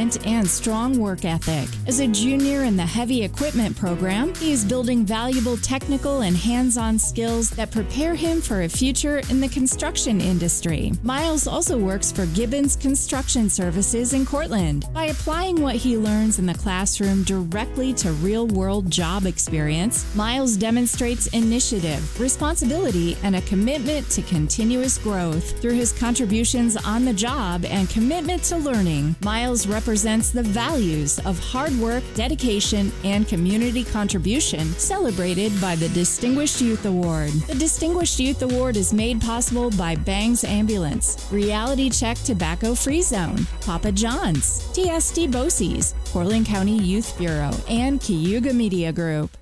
talent and strong work ethic. As a junior in the heavy equipment program, he is building valuable technical and hands-on skills that prepare him for a future in the construction industry. Miles also works for Gibbons Construction Services in Cortland. By applying what he learns in the classroom directly to real-world job experience, Miles demonstrates initiative, responsibility, and a commitment to continuous growth. Through his contributions on the job and commitment to learning, Miles represents the values of hard work, dedication, and community contribution celebrated by the Distinguished Youth Award. The Distinguished Youth Award is made possible by Bangs Ambulance, Reality Check Tobacco Free Zone, Papa John's, TSD Bosie's, Portland County Youth Bureau, and Cayuga Media Group.